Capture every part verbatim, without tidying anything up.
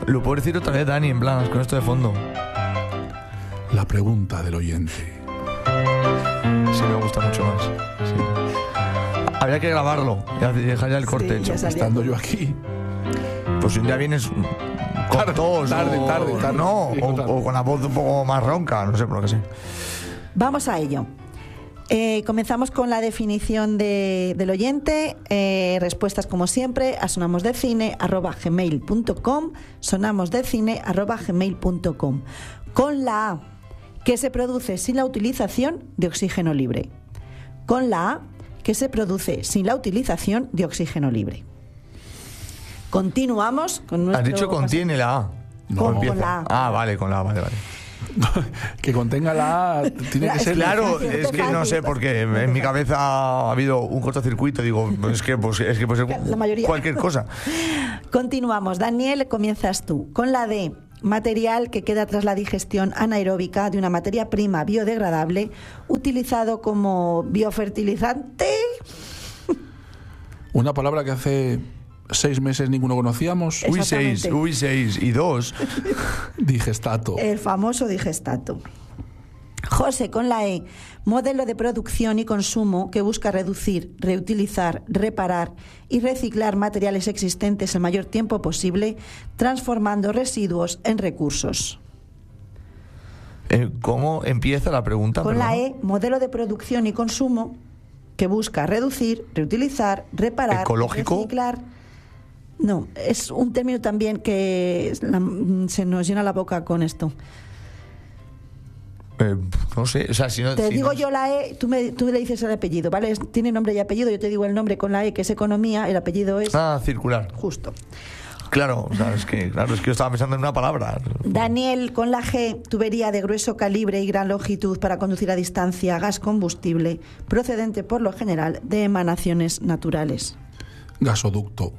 Lo puedo decir otra vez, Dani, en plan, con esto de fondo. La pregunta del oyente. Sí, me gusta mucho más. Sí. Habría que grabarlo y dejar ya el corte Sí, hecho. ya salía. Estando yo aquí. Pues si un día vienes con Tarde, tos tarde, o, tarde, tarde. No, Sí, o, tarde. o con la voz un poco más ronca, no sé, por lo que sé. Vamos a ello. Eh, comenzamos con la definición de, del oyente. Eh, respuestas como siempre a sonamosdecine arroba gmail punto com, sonamosdecine arroba gmail punto com, con la A, que se produce sin la utilización de oxígeno libre. Con la A, que se produce sin la utilización de oxígeno libre. Continuamos con nuestro... Has dicho contiene la A. No, ¿O con empieza? la A. Ah, vale, con la A, vale, vale. Que contenga la A, tiene que Es ser... Claro, fácil, es es que no fácil. sé, porque en mi cabeza ha habido un cortocircuito. Digo, es que, pues, es que puede ser La mayoría. cualquier cosa. Continuamos. Daniel, comienzas tú. Con la D, material que queda tras la digestión anaeróbica de una materia prima biodegradable utilizado como biofertilizante. Una palabra que hace seis meses ninguno conocíamos. Uy, Exactamente. seis, uy, seis y dos. Digestato. El famoso digestato. José, con la E, modelo de producción y consumo que busca reducir, reutilizar, reparar y reciclar materiales existentes el mayor tiempo posible, transformando residuos en recursos. Eh, ¿Cómo empieza la pregunta? Con la Perdona. E, modelo de producción y consumo que busca reducir, reutilizar, reparar, ¿Ecológico? reciclar. No, es un término también que es la- se nos llena la boca con esto. Eh, no sé, o sea, si no... Te si digo no- yo la E, tú me, tú le dices el apellido, ¿vale? Es- tiene nombre y apellido, yo te digo el nombre con la E, que es economía, el apellido es Ah, circular. justo. Claro, o sea, es que, claro, es que yo estaba pensando en una palabra. Daniel, con la G, tubería de grueso calibre y gran longitud para conducir a distancia gas combustible, procedente por lo general de emanaciones naturales. Gasoducto.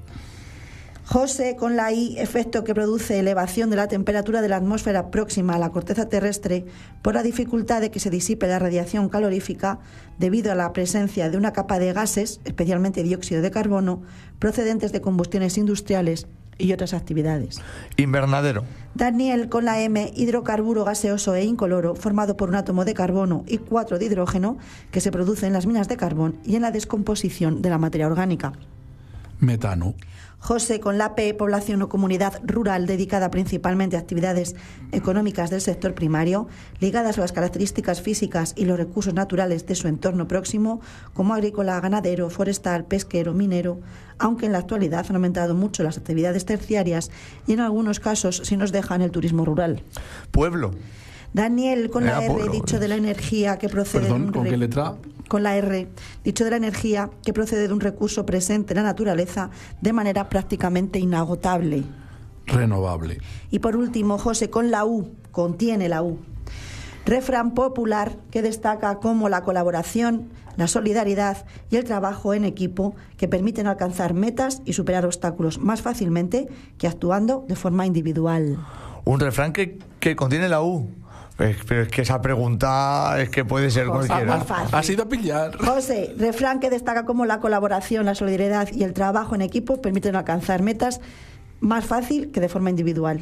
José, con la I, efecto que produce elevación de la temperatura de la atmósfera próxima a la corteza terrestre por la dificultad de que se disipe la radiación calorífica debido a la presencia de una capa de gases, especialmente dióxido de carbono, procedentes de combustiones industriales y otras actividades. Invernadero. Daniel, con la M, hidrocarburo gaseoso e incoloro formado por un átomo de carbono y cuatro de hidrógeno que se produce en las minas de carbón y en la descomposición de la materia orgánica. Metano. José, con la P, población o comunidad rural dedicada principalmente a actividades económicas del sector primario, ligadas a las características físicas y los recursos naturales de su entorno próximo, como agrícola, ganadero, forestal, pesquero, minero, aunque en la actualidad han aumentado mucho las actividades terciarias y en algunos casos sí nos dejan el turismo rural. Pueblo. Daniel, con la Era R, pueblo, dicho es. de la energía que procede Perdón, de un ¿con re- qué letra? Con la R, dicho de la energía que procede de un recurso presente en la naturaleza de manera prácticamente inagotable. Renovable. Y por último, José, con la U, contiene la U. Refrán popular que destaca como la colaboración, la solidaridad y el trabajo en equipo que permiten alcanzar metas y superar obstáculos más fácilmente que actuando de forma individual. Un refrán que, que contiene la U. Eh, Pero es que esa pregunta es que puede ser José, cualquiera. muy fácil. Has ido a pillar. José, refrán que destaca como la colaboración, la solidaridad y el trabajo en equipo permiten alcanzar metas más fácil que de forma individual.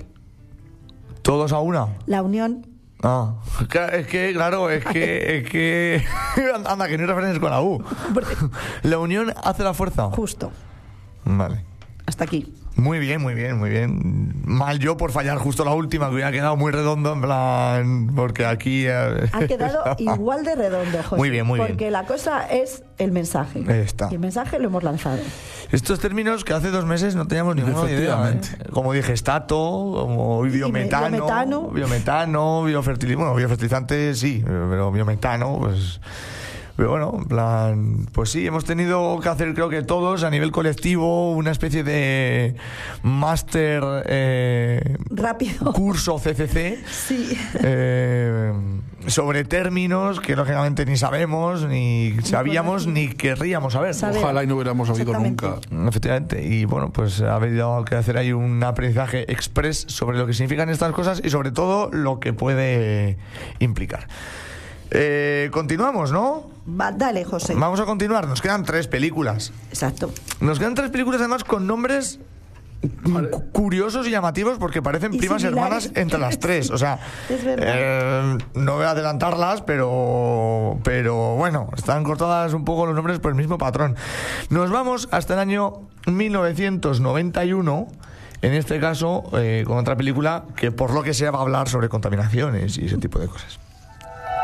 ¿Todos a una? La unión. Ah, Claro, es que, claro, es que, es que... Anda, que no hay referencias con la U. La unión hace la fuerza. Justo. Vale. Hasta aquí. Muy bien, muy bien, muy bien. Mal yo por fallar justo la última, que hubiera quedado muy redondo, en plan... Porque aquí... eh, Ha quedado igual de redondo, José. Muy bien, muy bien. Porque la cosa es el mensaje. Ahí está. Y el mensaje lo hemos lanzado. Estos términos que hace dos meses no teníamos ninguna idea. ¿eh? Efectivamente. Como digestato, como biometano, biometano. biometano, biofertilizante. Bueno, biofertilizante sí, pero biometano, pues... Pero bueno, en plan, pues sí, hemos tenido que hacer, creo que todos, a nivel colectivo, una especie de máster, eh, Rápido. curso C C C, Sí. eh, sobre términos que lógicamente ni sabemos, ni sabíamos, ni querríamos saber. Saber. Ojalá y no hubiéramos sabido Exactamente. nunca. Efectivamente, y bueno, pues ha habido que hacer ahí un aprendizaje express sobre lo que significan estas cosas y sobre todo lo que puede implicar. Eh, continuamos, ¿no? Va, dale, José. Vamos a continuar, nos quedan tres películas. Exacto. Nos quedan tres películas además con nombres cu- curiosos y llamativos porque parecen Y primas similares. hermanas entre las tres. O sea, Es verdad. eh, no voy a adelantarlas, pero, pero bueno, están cortadas un poco los nombres por el mismo patrón. Nos vamos hasta el año mil novecientos noventa y uno. En este caso, eh, con otra película que por lo que sea va a hablar sobre contaminaciones y ese tipo de cosas.